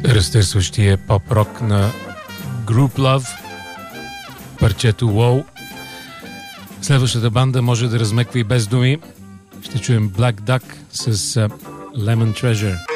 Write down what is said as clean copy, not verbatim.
разтърсващия поп-рок на Group Love, парчето Wow. Следващата банда може да размеква и без думи. Ще чуем Black Duck с Lemon Treasure.